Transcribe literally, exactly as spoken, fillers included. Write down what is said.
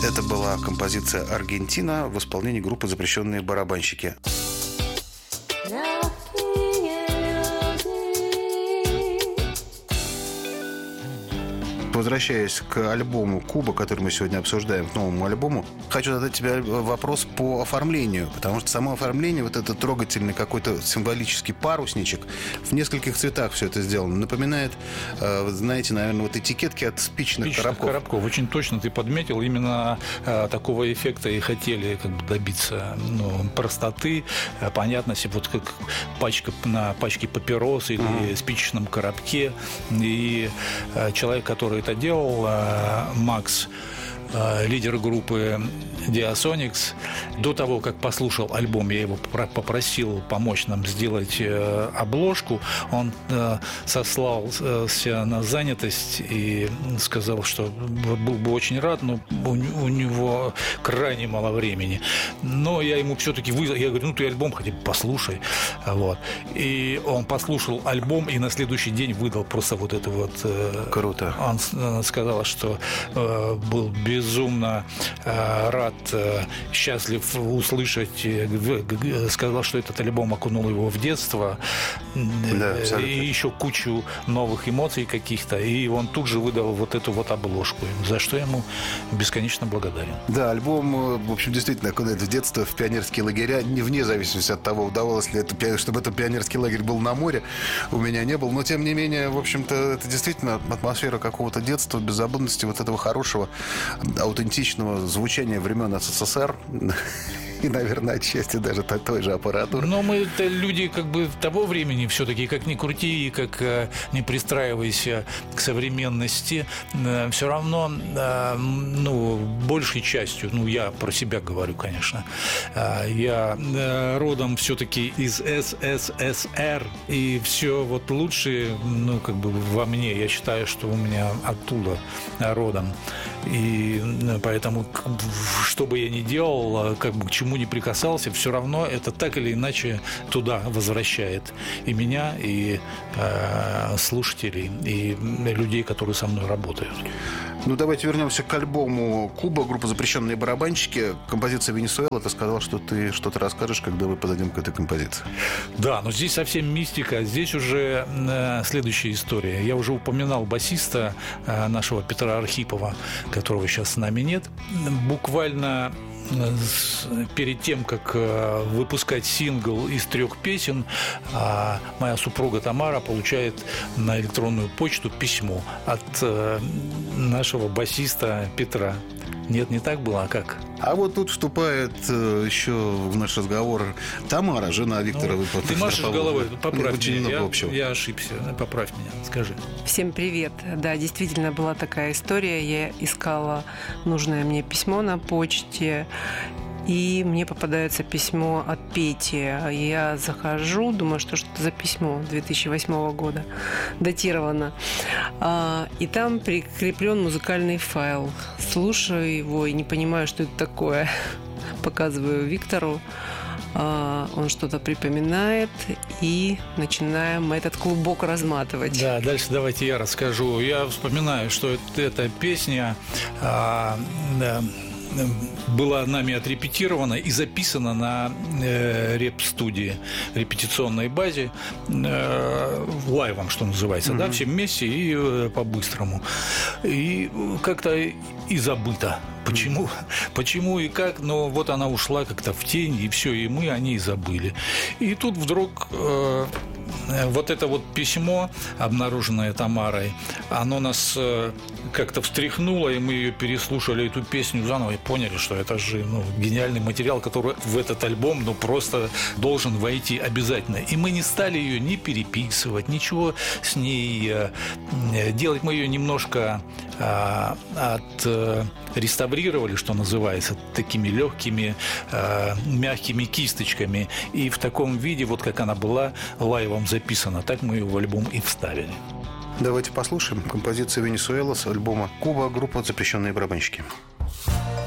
Это была композиция «Аргентина» в исполнении группы «Запрещенные барабанщики». Возвращаясь к альбому «Куба», который мы сегодня обсуждаем, к новому альбому, хочу задать тебе вопрос по оформлению, потому что само оформление, вот этот трогательный какой-то символический парусничек, в нескольких цветах все это сделано. Напоминает, знаете, наверное, вот этикетки от спичных, спичных коробков. коробков. Очень точно ты подметил, именно а, такого эффекта и хотели как бы добиться, ну, простоты, понятности, вот как пачка на пачке папирос или mm-hmm. спичечном коробке. И а, человек, который это делал, Макс, лидер группы Diasonics, до того, как послушал альбом, я его попросил помочь нам сделать обложку. Он сослался на занятость и сказал, что был бы очень рад, но у него крайне мало времени. Но я ему все-таки вызвал, я говорю, ну ты альбом хотя бы послушай. Вот. И он послушал альбом и на следующий день выдал просто вот это вот. Круто. Он сказал, что был безумно рад, счастлив услышать, сказал, что этот альбом окунул его в детство, да, и еще кучу новых эмоций каких-то, и он тут же выдал вот эту вот обложку, за что я ему бесконечно благодарен. Да, альбом, в общем, действительно окунает в детство, в пионерские лагеря, не вне зависимости от того, удавалось ли это, чтобы этот пионерский лагерь был на море, у меня не был, но тем не менее, в общем-то, это действительно атмосфера какого-то детства, беззаботности, вот этого хорошего, аутентичного звучания времен СССР и, наверное, отчасти даже той же аппаратуры. Но мы-то люди как бы того времени все-таки, как ни крути, как не пристраивайся к современности, все равно, ну, большей частью, ну, я про себя говорю, конечно, я родом все-таки из СССР, и все вот лучшее, ну, как бы во мне, я считаю, что у меня оттуда родом. И поэтому, что бы я ни делал, как бы к чему не прикасался, все равно это так или иначе туда возвращает и меня, и э, слушателей, и людей, которые со мной работают. Ну, давайте вернемся к альбому «Куба», группа «Запрещенные барабанщики». Композиция «Венесуэла». Ты сказал, что ты что-то расскажешь, когда мы подойдем к этой композиции. Да, но здесь совсем мистика. Здесь уже э, следующая история. Я уже упоминал басиста э, нашего Петра Архипова, которого сейчас с нами нет. Буквально перед тем, как выпускать сингл из трех песен, моя супруга Тамара получает на электронную почту письмо от нашего басиста Петра. Нет, не так было, а как? А вот тут вступает еще в наш разговор Тамара, жена Виктора. Ну, ты машешь головой, поправь меня, я, общего. я ошибся, поправь меня, скажи. Всем привет. Да, действительно была такая история. Я искала нужное мне письмо на почте, и мне попадается письмо от Пети. Я захожу, думаю, что что за письмо две тысячи восьмого года, датировано. И там прикреплен музыкальный файл. Слушаю его и не понимаю, что это такое. Показываю Виктору. Он что-то припоминает, и начинаем этот клубок разматывать. Да, дальше давайте я расскажу. Я вспоминаю, что это, эта песня... А, да, была нами отрепетирована и записана на э, реп-студии, репетиционной базе, э, лайвом, что называется, mm-hmm. да, все вместе и э, по-быстрому. И как-то и забыто. Почему? Mm-hmm. Почему и как? Но вот она ушла как-то в тень, и все, и мы о ней забыли. И тут вдруг... Э, Вот это вот письмо, обнаруженное Тамарой, оно нас как-то встряхнуло, и мы ее переслушали, эту песню заново, и поняли, что это же, ну, гениальный материал, который в этот альбом, ну, просто должен войти обязательно. И мы не стали ее ни переписывать, ничего с ней делать. Мы ее немножко отреставрировали, что называется, такими легкими, мягкими кисточками. И в таком виде, вот как она была лайвом записана, так мы ее в альбом и вставили. Давайте послушаем композицию «Венесуэла» с альбома «Куба», группа «Запрещенные барабанщики».